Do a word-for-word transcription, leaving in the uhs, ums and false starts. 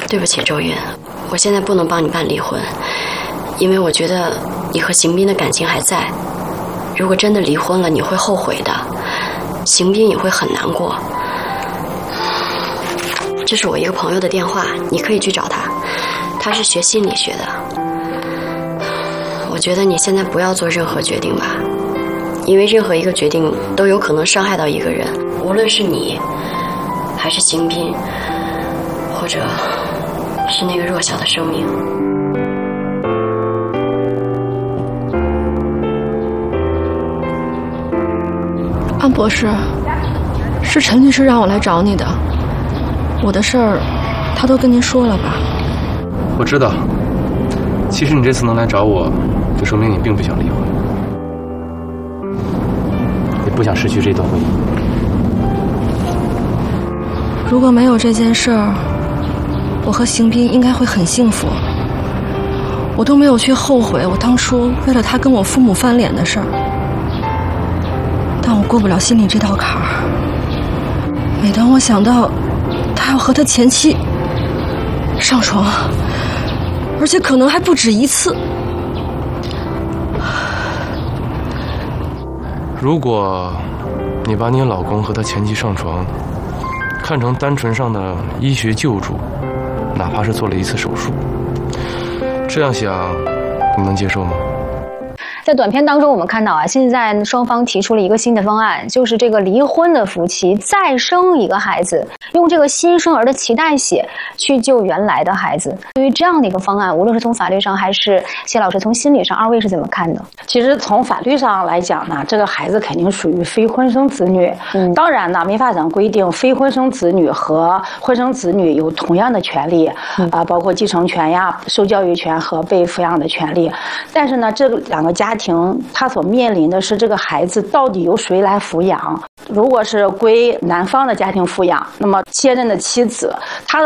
对不起，周云，我现在不能帮你办离婚，因为我觉得你和邢斌的感情还在。如果真的离婚了，你会后悔的，邢斌也会很难过。这是我一个朋友的电话，你可以去找他，他是学心理学的。我觉得你现在不要做任何决定吧，因为任何一个决定都有可能伤害到一个人，无论是你，还是邢斌，或者是那个弱小的生命。 安博士，是陈律师让我来找你的，我的事儿他都跟您说了吧？ 我知道，其实你这次能来找我，就说明你并不想离婚，也不想失去这段婚姻。 如果没有这件事儿，我和邢斌应该会很幸福。我都没有去后悔我当初为了他跟我父母翻脸的事儿，但我过不了心里这道坎儿。每当我想到他要和他前妻上床，而且可能还不止一次。 如果你把你老公和他前妻上床看成单纯上的医学救助，哪怕是做了一次手术，这样想你能接受吗？ 在短片当中，我们看到啊，现在双方提出了一个新的方案，就是这个离婚的夫妻再生一个孩子，用这个新生儿的脐带血去救原来的孩子。对于这样的一个方案，无论是从法律上还是谢老师从心理上，二位是怎么看的？ 其实从法律上来讲呢，这个孩子肯定属于非婚生子女。嗯，当然呢，民法上规定非婚生子女和婚生子女有同样的权利，嗯、啊，包括继承权呀、受教育权和被抚养的权利。但是呢，这两个家庭他所面临的是这个孩子到底由谁来抚养。如果是归男方的家庭抚养，那么现任的妻子她的